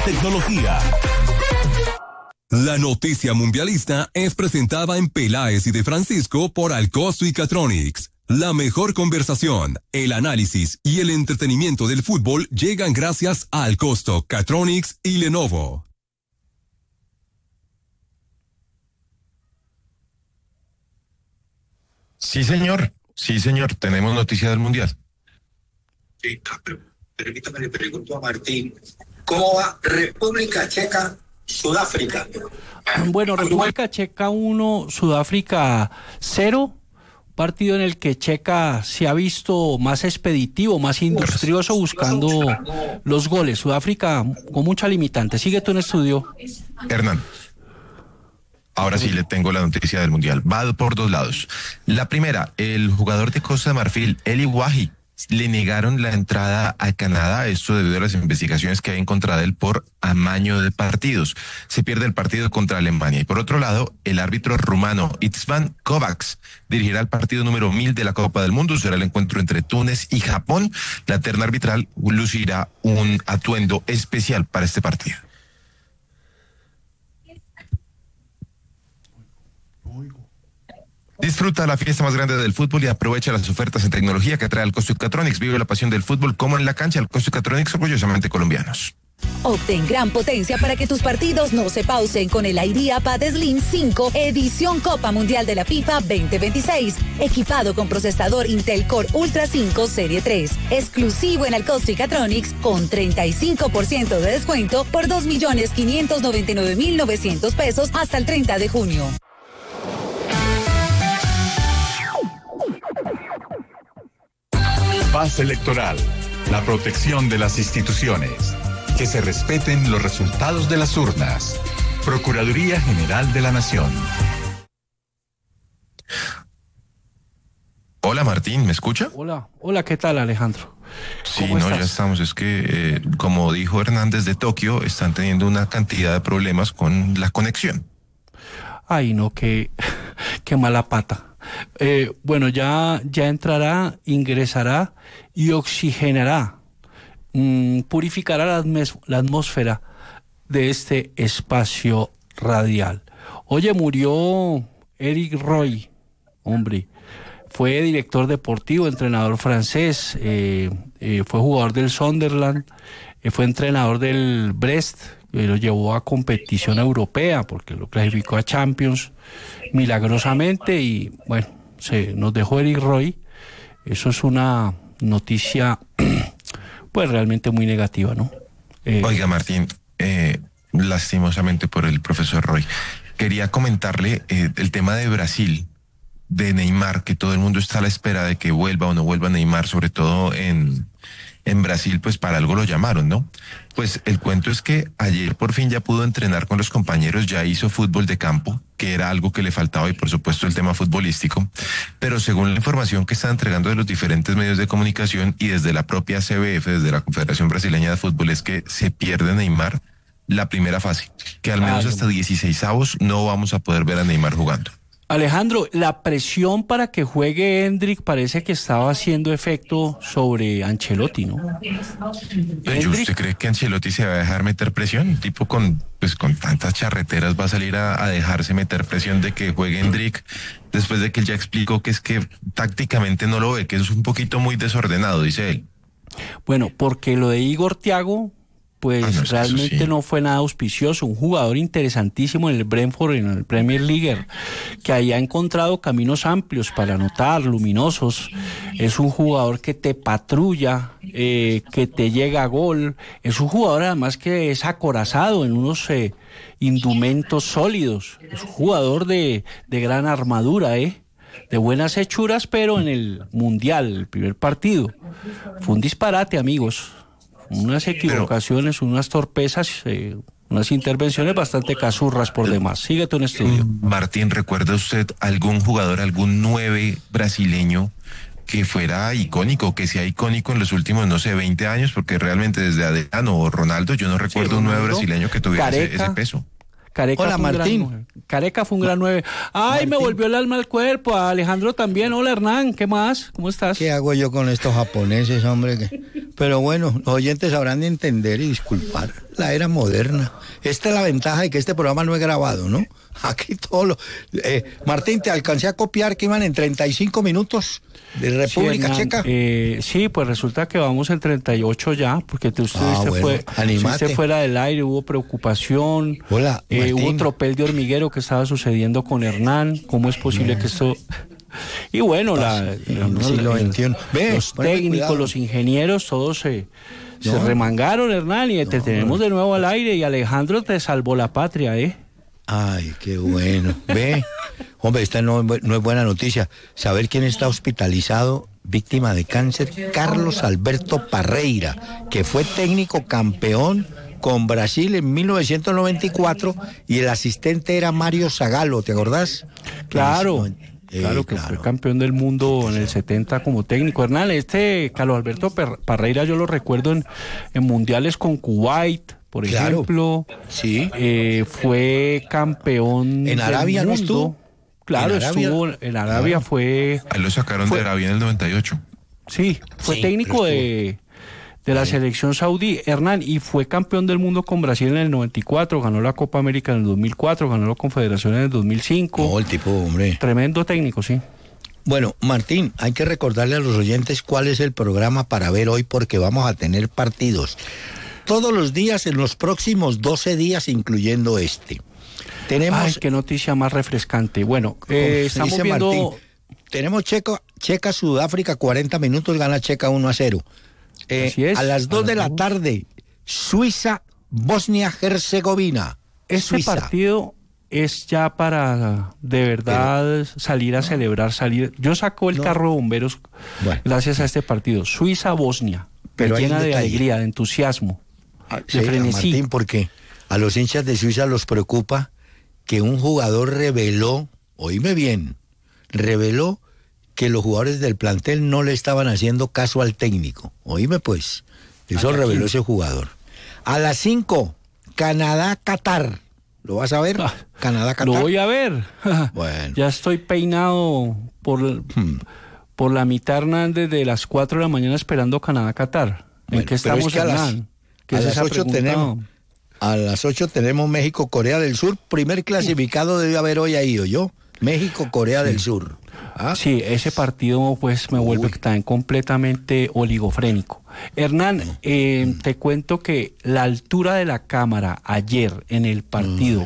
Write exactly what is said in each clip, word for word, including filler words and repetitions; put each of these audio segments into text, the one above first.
tecnología. La noticia mundialista es presentada en Peláez y de Francisco por Alcosto y Catronics. La mejor conversación, el análisis y el entretenimiento del fútbol llegan gracias a Alcosto, Catronics y Lenovo. Sí, señor. Sí, señor. Tenemos noticia del Mundial. Sí, pero permítame, le pregunto a Martín, ¿cómo va República Checa, Sudáfrica? Bueno, República Checa uno, Sudáfrica cero. Partido en el que Checa se ha visto más expeditivo, más industrioso buscando los goles. Sudáfrica con mucha limitante. Sigue tú en estudio. Hernán. Ahora sí le tengo la noticia del Mundial. Va por dos lados. La primera, el jugador de Costa de Marfil, Eli Wahi, le negaron la entrada a Canadá, esto debido a las investigaciones que hay en contra de él por amaño de partidos. Se pierde el partido contra Alemania. Y por otro lado, el árbitro rumano Istvan Kovacs dirigirá el partido número mil de la Copa del Mundo. Será el encuentro entre Túnez y Japón. La terna arbitral lucirá un atuendo especial para este partido. Disfruta la fiesta más grande del fútbol y aprovecha las ofertas en tecnología que trae Alcosto y Catronics. Vive la pasión del fútbol como en la cancha. Alcosto y Catronics, orgullosamente colombianos. Obtén gran potencia para que tus partidos no se pausen con el iDiapad Slim cinco edición Copa Mundial de la FIFA veinte veintiséis. Equipado con procesador Intel Core Ultra cinco Serie tres. Exclusivo en Alcosto y Catronics con treinta y cinco por ciento de descuento por dos millones quinientos noventa y nueve mil novecientos pesos hasta el treinta de junio. Paz electoral, la protección de las instituciones, que se respeten los resultados de las urnas. Procuraduría General de la Nación. Hola Martín, ¿me escucha? Hola, hola, ¿qué tal Alejandro? Sí, no, estás? Ya estamos, es que eh, como dijo Hernández de Tokio, están teniendo una cantidad de problemas con la conexión. Ay, no, qué, qué mala pata. Eh, bueno, ya, ya entrará, ingresará y oxigenará, mmm, purificará la, atmos- la atmósfera de este espacio radial. Oye, murió Eric Roy, hombre, fue director deportivo, entrenador francés, eh, eh, fue jugador del Sunderland, eh, fue entrenador del Brest, que lo llevó a competición europea porque lo clasificó a Champions milagrosamente y bueno, se nos dejó Eric Roy. Eso es una noticia pues realmente muy negativa, ¿no? Eh, Oiga Martín, eh, lastimosamente por el profesor Roy, quería comentarle eh, el tema de Brasil, de Neymar, que todo el mundo está a la espera de que vuelva o no vuelva Neymar, sobre todo en, en Brasil, pues para algo lo llamaron, ¿no? Pues el cuento es que ayer por fin ya pudo entrenar con los compañeros, ya hizo fútbol de campo, que era algo que le faltaba, y por supuesto el tema futbolístico, pero según la información que están entregando de los diferentes medios de comunicación y desde la propia C B F, desde la Confederación Brasileña de Fútbol, es que se pierde Neymar la primera fase, que al menos hasta dieciseisavos no vamos a poder ver a Neymar jugando. Alejandro, la presión para que juegue Endrick parece que estaba haciendo efecto sobre Ancelotti, ¿no? Pero ¿usted cree que Ancelotti se va a dejar meter presión? Un tipo con, pues, con tantas charreteras va a salir a, a dejarse meter presión de que juegue Endrick, después de que él ya explicó que es que tácticamente no lo ve, que es un poquito muy desordenado, dice él. Bueno, porque lo de Igor Thiago, pues ah, no, realmente sí. no fue nada auspicioso, un jugador interesantísimo en el Brentford, en el Premier League, que ahí ha encontrado caminos amplios para anotar, luminosos, es un jugador que te patrulla, eh, que te llega a gol, es un jugador además que es acorazado en unos eh, indumentos sólidos, es un jugador de, de gran armadura, eh. de buenas hechuras, pero en el Mundial, el primer partido, fue un disparate, amigos. Unas equivocaciones, Pero, unas torpezas, eh, unas intervenciones bastante casurras por demás. Síguete en estudio. Martín, ¿recuerda usted algún jugador, algún nueve brasileño que fuera icónico, que sea icónico en los últimos, no sé, veinte años? Porque realmente desde Adriano o Ronaldo, yo no recuerdo sí, un nueve brasileño que tuviera ese, ese peso. Careca Hola, fue Martín. Gran, Careca fue un gran nueve. Ay, Martín. Me volvió el alma al cuerpo. A Alejandro también. Hola, Hernán. ¿Qué más? ¿Cómo estás? ¿Qué hago yo con estos japoneses, hombre? Que Pero bueno, los oyentes sabrán de entender y disculpar la era moderna. Esta es la ventaja de que este programa no es grabado, ¿no? Aquí todo lo... Eh, Martín, te alcancé a copiar que iban en treinta y cinco minutos de República sí, Hernán, Checa. Eh, sí, pues resulta que vamos en treinta y ocho ya, porque te, usted Ah, bueno, fue, animate. usted fuera del aire, hubo preocupación. Hola, eh, Martín. hubo tropel de hormiguero que estaba sucediendo con Hernán. ¿Cómo es posible que esto...? Y bueno, la, en no, el siglo el- veintiuno. Ve, los ponle técnicos, cuidado. los ingenieros, todos se, se No. remangaron, Hernán, y te tenemos de nuevo al aire. Y Alejandro te salvó la patria, ¿eh? Ay, qué bueno. Ve, hombre, esta no, no es buena noticia. Saber quién está hospitalizado, víctima de cáncer, Carlos Alberto Parreira, que fue técnico campeón con Brasil en mil novecientos noventa y cuatro y el asistente era Mario Zagallo, ¿te acordás? Claro, Eh, claro que claro. fue campeón del mundo en el setenta como técnico. Hernán, este Carlos Alberto Per- Parreira yo lo recuerdo en, en mundiales con Kuwait, por Claro. ejemplo. Sí. Eh, fue campeón ¿En del Arabia no mundo. estuvo? Claro, ¿En Arabia? estuvo en Arabia, Claro. fue... Ahí lo sacaron Fue- de Arabia en el noventa y ocho. Sí, fue Sí, técnico pero de, de la selección saudí, Hernán, y fue campeón del mundo con Brasil en el noventa y cuatro, ganó la Copa América en el dos mil cuatro, ganó la Confederación en el dos mil cinco. No, el tipo, hombre. Tremendo técnico, sí. Bueno, Martín, hay que recordarle a los oyentes cuál es el programa para ver hoy porque vamos a tener partidos todos los días en los próximos doce días, incluyendo este. Tenemos, Ay, qué noticia más refrescante. Bueno, como eh, se estamos dice viendo... Martín, tenemos Checa, Checa Sudáfrica, cuarenta minutos, gana Checa uno a cero. Eh, Así es, a las dos a de las la dos. tarde, Suiza, Bosnia-Herzegovina. Este Suiza. partido es ya para de verdad salir a celebrar, salir. Yo saco el No. carro de bomberos Bueno. gracias a este partido. Suiza-Bosnia, Pero me hay un llena de detalle. alegría, de entusiasmo, Ah, de sí, frenesí. Martín, porque a los hinchas de Suiza los preocupa que un jugador reveló, oíme bien, reveló que los jugadores del plantel no le estaban haciendo caso al técnico. Oíme pues, eso ¿A reveló quién? ese jugador. A las cinco, Canadá-Qatar. ¿Lo vas a ver? Ah, Canadá-Qatar. Lo voy a ver. Bueno. Ya estoy peinado por, Hmm. por la mitad, Hernández, de las cuatro de la mañana esperando Canadá-Qatar. ¿En Bueno, qué pero estamos, es que a las- Hernán? ¿Qué a es las esa ocho pregunta? tenemos, a las ocho tenemos México-Corea del Sur. Primer clasificado debe haber hoy ahí, yo. México-Corea del Sur. ¿Ah? Sí, ese partido pues me vuelve Uy. también completamente oligofrénico. Hernán, eh, te cuento que la altura de la cámara ayer en el partido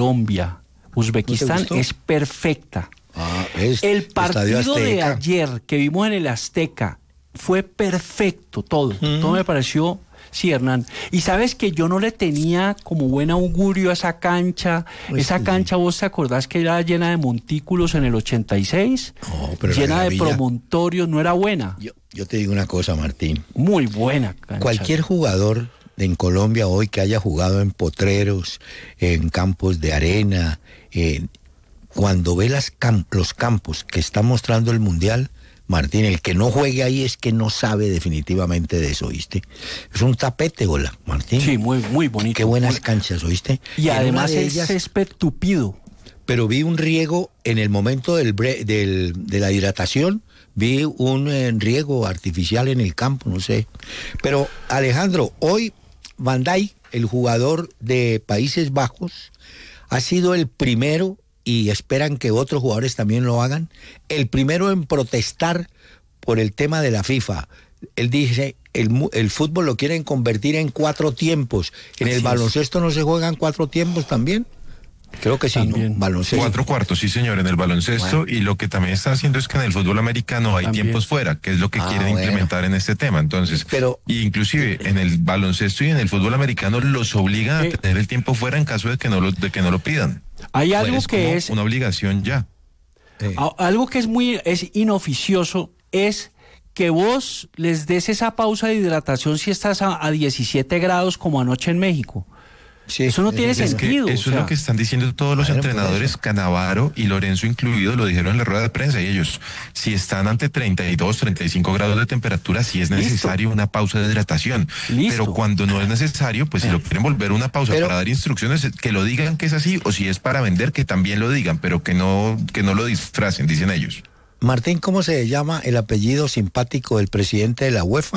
Colombia-Uzbekistán ¿No te gustó? es perfecta. Ah, es El Estadio partido de Azteca. ayer que vimos en el Azteca fue perfecto, todo. Todo me pareció, sí, Hernán. Y sabes que yo no le tenía como buen augurio a esa cancha. Pues esa sí. cancha, ¿vos te acordás que era llena de montículos en el ochenta y seis? No, pero la llena de gravilla- promontorios, no era buena. Yo, yo te digo una cosa, Martín. Muy buena cancha. Cualquier jugador en Colombia hoy que haya jugado en potreros, en campos de arena, en- cuando ve las cam- los campos que está mostrando el Mundial, Martín, el que no juegue ahí es que no sabe definitivamente de eso, ¿oíste? Es un tapete, hola, Martín. Sí, muy, muy bonito. Qué buenas Muy- canchas, ¿oíste? Y En una además de es ellas- césped tupido. pero vi un riego en el momento del, bre- del- de la hidratación, vi un eh, riego artificial en el campo, no sé. Pero Alejandro, hoy Van Dijk, el jugador de Países Bajos, ha sido el primero, y esperan que otros jugadores también lo hagan, el primero en protestar por el tema de la FIFA. Él dice, el, mu- el fútbol lo quieren convertir en cuatro tiempos. ¿En Así el es. baloncesto no se juegan cuatro tiempos también? Creo que sí, También. ¿no? Baloncesto. Cuatro cuartos, sí señor, en el baloncesto. Y lo que también está haciendo es que en el fútbol americano hay También. tiempos fuera, que es lo que Ah, quieren bueno. implementar en este tema. Entonces, Pero- y inclusive en el baloncesto y en el fútbol americano los obligan Eh. a tener el tiempo fuera en caso de que no lo, de que no lo pidan. Hay algo Es que como es una obligación ya. Eh, A- Algo que es muy es inoficioso es que vos les des esa pausa de hidratación si estás a, a diecisiete grados como anoche en México. sí, eso no tiene es- Es que sentido, eso o es sea. lo que están diciendo todos los Bueno, por entrenadores, eso. Canavaro y Lorenzo incluido, lo dijeron en la rueda de prensa, y ellos, si están ante treinta y dos, treinta y cinco grados de temperatura, sí es Listo. necesario una pausa de hidratación. Listo. Pero cuando no es necesario, pues si lo quieren volver una pausa Pero- para dar instrucciones, que lo digan que es así, o si es para vender, que también lo digan, pero que no, que no lo disfracen, dicen ellos. Martín, ¿cómo se llama el apellido simpático del presidente de la UEFA?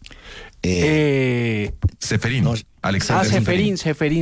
Eh, Eh, Seferín, no, Alexander ah, Seferín, Seferín.